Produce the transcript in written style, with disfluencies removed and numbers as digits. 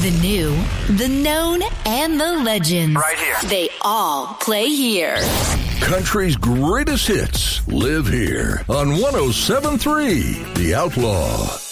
The new, the known, and the legends. Right here. They all play here. Country's greatest hits live here on 107.3 The Outlaw.